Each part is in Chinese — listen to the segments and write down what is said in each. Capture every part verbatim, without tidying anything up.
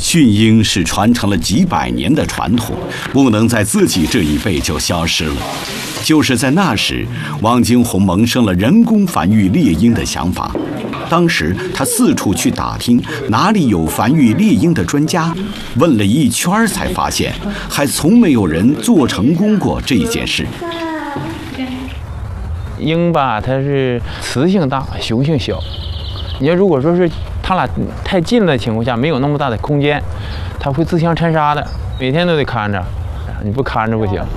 驯鹰是传承了几百年的传统，不能在自己这一辈就消失了。就是在那时，汪精红萌生了人工繁育猎鹰的想法。当时他四处去打听哪里有繁育猎鹰的专家，问了一圈才发现，还从没有人做成功过这件事。 鹰吧，它是雌性大，雄性小。你要如果说是它俩太近的情况下，没有那么大的空间，它会自相残杀的。每天都得看着，你不看着不行。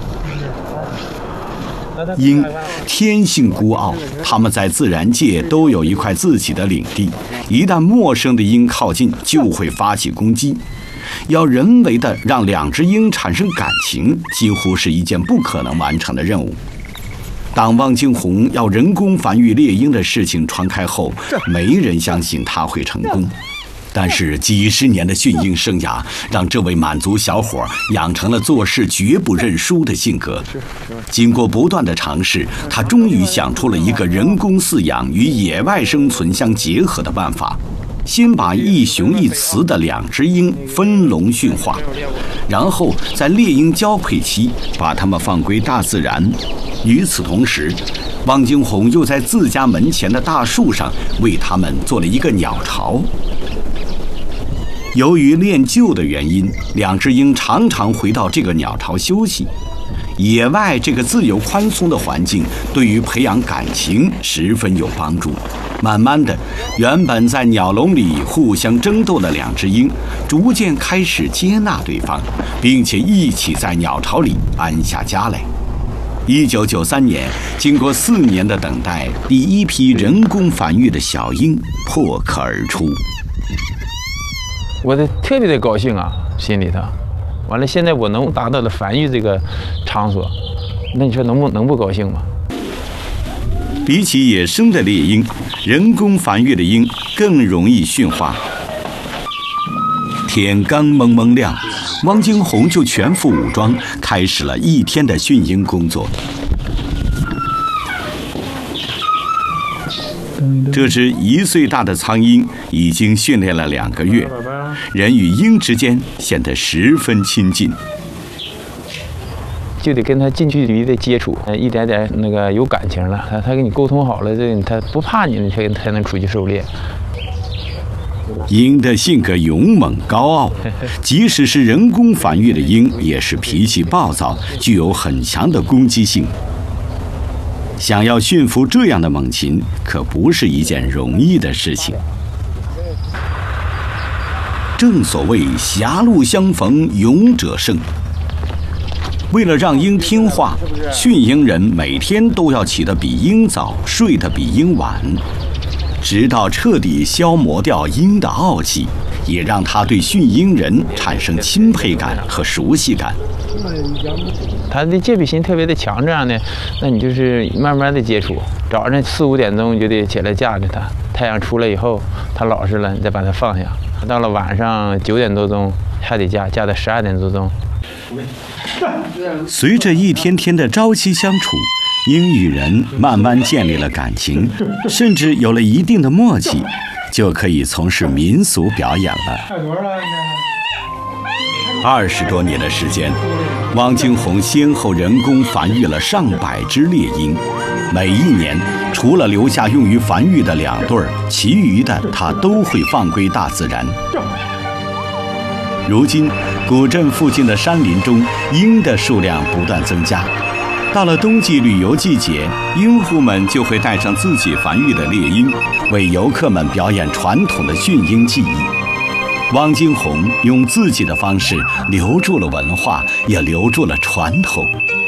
鹰天性孤傲，它们在自然界都有一块自己的领地，一旦陌生的鹰靠近，就会发起攻击。要人为的让两只鹰产生感情，几乎是一件不可能完成的任务。当汪精红要人工繁育猎鹰的事情传开后，没人相信他会成功。但是几十年的驯鹰生涯，让这位满族小伙养成了做事绝不认输的性格。经过不断的尝试，他终于想出了一个人工饲养与野外生存相结合的办法。先把一雄一雌的两只鹰分笼驯化，然后在猎鹰交配期把它们放归大自然。与此同时，汪精红又在自家门前的大树上为它们做了一个鸟巢。由于练就的原因，两只鹰常常回到这个鸟巢休息。野外这个自由宽松的环境对于培养感情十分有帮助。慢慢的，原本在鸟笼里互相争斗的两只鹰逐渐开始接纳对方，并且一起在鸟巢里安下家来。一九九三年，经过四年的等待，第一批人工繁育的小鹰破壳而出。 我的特别的高兴啊，心里头。完了，现在我能达到了繁育这个场所，那你说能不能不高兴吗？ 比起野生的猎鹰，人工繁育的鹰更容易驯化。天刚蒙蒙亮，汪精红就全副武装，开始了一天的驯鹰工作。这只一岁大的苍鹰已经训练了两个月，人与鹰之间显得十分亲近。 就得跟它近距离的接触，一点点那个有感情了，他他跟你沟通好了，这他不怕你，你才才能出去狩猎。 鹰的性格勇猛高傲，即使是人工繁育的鹰，也是脾气暴躁，具有很强的攻击性。想要驯服这样的猛禽，可不是一件容易的事情。正所谓狭路相逢勇者胜。为了让鹰听话，驯鹰人每天都要起得比鹰早，睡得比鹰晚，直到彻底消磨掉鹰的傲气，也让他对驯鹰人产生钦佩感和熟悉感。 他的戒备心特别的强，这样的，那你就是慢慢的接触。早上四五点钟你就得起来架着它，太阳出来以后，它老实了，你再把它放下。到了晚上九点多钟还得架，架到十二点多钟。 随着一天天的朝夕相处，鹰与人慢慢建立了感情，甚至有了一定的默契，就可以从事民俗表演了。二十多年的时间，汪精红先后人工繁育了上百只猎鹰，每一年除了留下用于繁育的两对儿，其余的他都会放归大自然。如今，古镇附近的山林中，鹰的数量不断增加。到了冬季旅游季节，鹰户们就会带上自己繁育的猎鹰，为游客们表演传统的驯鹰技艺。汪精红用自己的方式留住了文化，也留住了传统。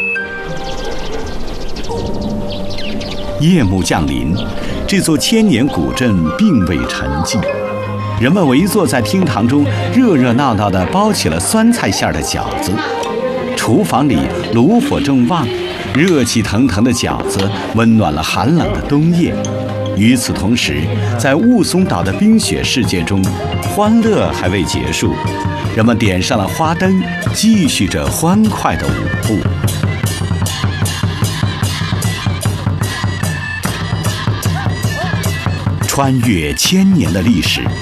夜幕降临，这座千年古镇并未沉寂。人们围坐在厅堂中，热热闹闹地包起了酸菜馅的饺子。厨房里炉火正旺，热气腾腾的饺子温暖了寒冷的冬夜。与此同时，在雾凇岛的冰雪世界中，欢乐还未结束，人们点上了花灯，继续着欢快的舞步。穿越千年的历史，